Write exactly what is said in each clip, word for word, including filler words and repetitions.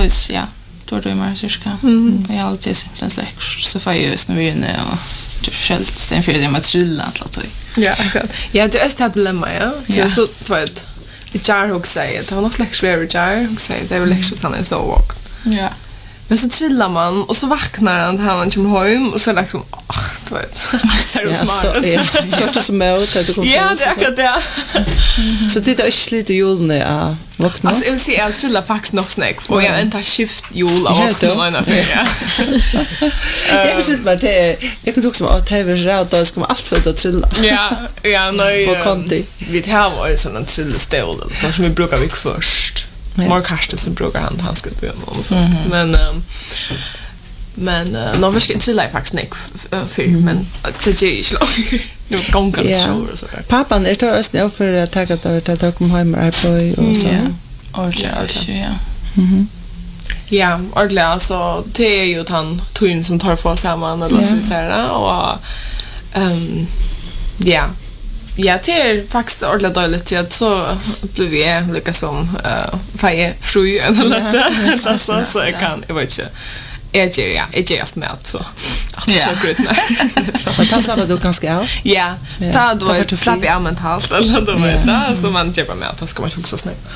vis, ja. Då då är man cirka. Mm. Jag har alltid simpelthen släck så får jag just när vi är inne och det skällt sten för det med trilla att ja, akkurat. Ja, det är ett dilemma, ja. Det är så tvätt. Vi jar och säger att han har släck svär jar och säger det är väl liksom sån så vakt. Ja. Men så trillar man och så vaknar han när han kommer hem och så liksom åh, du vet. Så är det smart. Så så som jag att du kommer. Ja, det är akkurat det. Så det är slite julen ja. Vakna. Alltså jag vill se att trilla faktiskt nog snack och jag inte skift jul av vakna ja. Jag vill bara det jag kan också att det är rätt att ska allt för att trilla. Ja, ja, nej. På konti. Vi tar var ju sån en trillstol så som vi brukar vi först. More Karsten som brukar han han ska göra något så. Men um, men uh, nå vill jag inte lägga faktiskt nick för men det är ju slag. Det går ganska så så. Pappan är då ösnä för att ta att att ta kom hem här på och så. Och ja, ja. Mhm. Ja, ordentligt så det är ju han twin som tar för samman eller så här och ehm ja. Ja, det är faktiskt ordentligt dåligt att så blir vi lika som eh färg fru eller lite så så jag kan jag vet inte. Jag ger ja, jag ger allt med så. Att Ja. så gott nej. Och tas lava du ganska av. Ja, ta då ett flappigt mentalt eller då vet jag så man ger med att ska man också snabbt.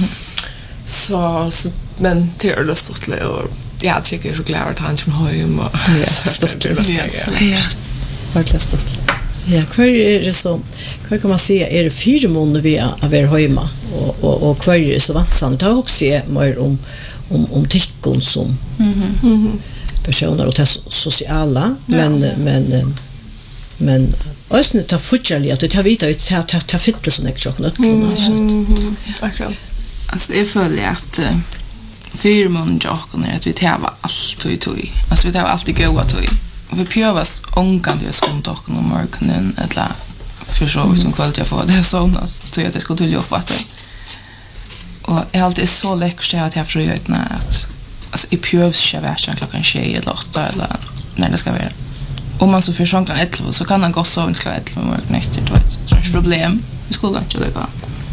Så så men det är det så lätt och ja, jag tycker så glad att han kommer hem och Ja, stort det. Ja. Vad läst det. Ja, kvar är det så. Kvar kan man säga är det fyra månader vi är över hemma och och och kvar är så vattsan. Det har också mer om om om tyckon som Mhm. Mhm. personer och sociala men men men ösnet tar futchali att det tar vita ut tar tar fitta sån extra knut Mhm. Akkurat. Alltså jag följer att uh, fyra månader jakon är att vi tar allt och tog. Alltså vi tar alltid goda tog. Vi prövas ångande jag skulle ta någon morgonen eller för så som kvalitet jag får det sånas så jag det ska till jobba att och jag alltid är så läckert att jag får göra ett nät alltså i prövs jag värsta klockan tjugo eller åtta eller när det ska vara. Om man så för klockan elva så kan han gå så klockan elva morgonen efter då är det ett problem i skolan inte det går.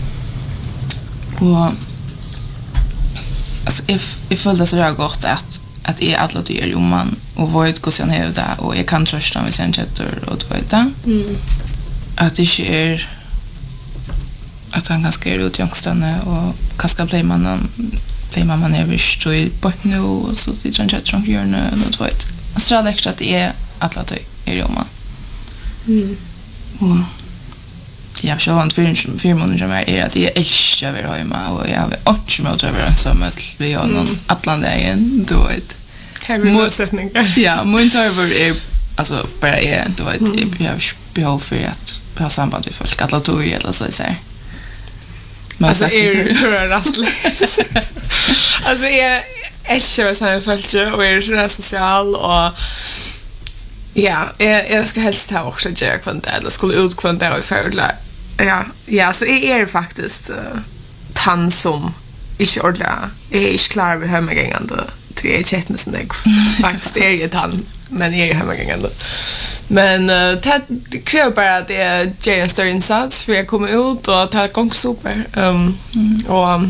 Och alltså if if det så jag gott att att är alla dyr ju man och vet hur sen är det och jag kan trösta mig sen chatter och då vet jag. Mm. Att det är att han ganska är ut youngsterna och kanske blir man blir man man är visst och på nu och så sitter han chatter och gör nu och då vet. Alltså det är extra att det är alla dyr är ju man. Mm. Och jag så han för för månader mer är att jag älskar över hemma och jag har också med över som att vi har någon Atlanten då vet. Kan vi motsättningar? Ja, min tarvar är alltså bara är då vet jag har behov för att ha samband med folk alla tog eller så så här. Men Alltså är det för rastlös. Alltså är älskar så här följt och är så social och ja, jag, jag ska helst ha också göra kvant eller skulle ut kvant och förla. Ja, ja, så är det faktiskt uh, tant som inte ordla är inte klar över hemmagångande. Det är chatten som det faktiskt är ju tant men är hemmagångande. Men uh, det kräver bara att det ger en större insats för jag kommer ut och det går super. Um, mm. Och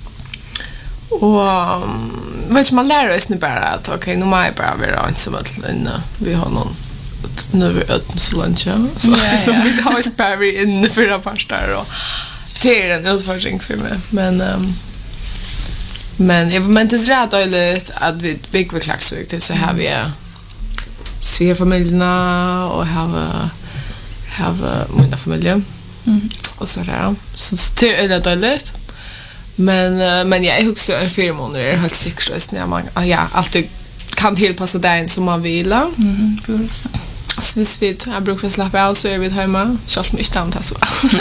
och um, vet du, man lär sig nu bara att okej, okay, nu måste jag bara vara inte som att vi har någon nu är vi öppna så lunch så ja, så ja. vi har sparry in för att pasta och det är en utfordring för mig men um, men jag men det är rätt dåligt att vi big with klaxvik till så här vi är svärfamiljerna och har har mina familjer Mm. och så där så det är det dåligt men uh, men jag huxar en fyra månader är helt säkert när man ja alltid kan tillpassa det som man vill. Mhm, för så. Alltså hvis vi jag brukar slappa av så är vi hemma så allt mycket annat så.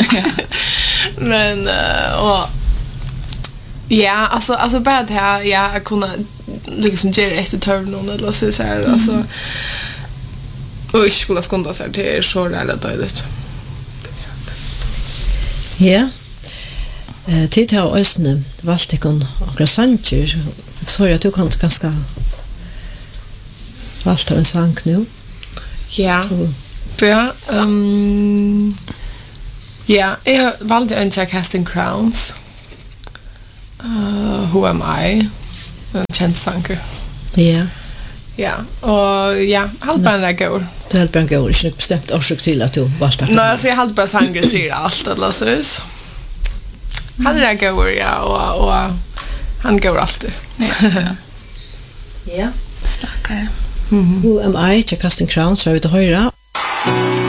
Men uh, och ja, alltså alltså bara det här jag kunna liksom göra ett turn någon eller så så här alltså och skulle skunda så här till så där eller dåligt. Ja. Eh tid har ösne Valtikon och Grasancher. Victoria du kan ganska valt en sang nu. Ja. Ja, ehm ja, jag valde en Casting Crowns. Uh, who am I? känd sanger. Ja. Ja, och ja, halvband är går. Du helt bra går, inte bestämt orsak till att du valde att. Nej, alltså jag halvband sanger säger allt eller så är så. Han är går ja och och han går alltid. Ja. Stackare. Who am I? Till Casting Crowns, vad vi det höra.